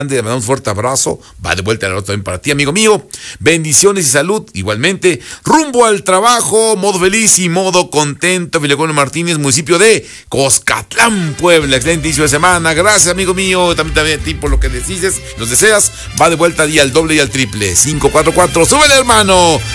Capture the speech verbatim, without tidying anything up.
Le mandamos un fuerte abrazo, va de vuelta el otro también para ti, amigo mío. Bendiciones y salud, igualmente. Rumbo al trabajo, modo feliz y modo contento. Filegón Martínez, municipio de Coscatlán, Puebla. Excelente inicio de semana. Gracias, amigo mío. También, también a ti por lo que decides, los deseas. Va de vuelta día al doble y al triple. cinco cuatro cuatro, súbele, hermano.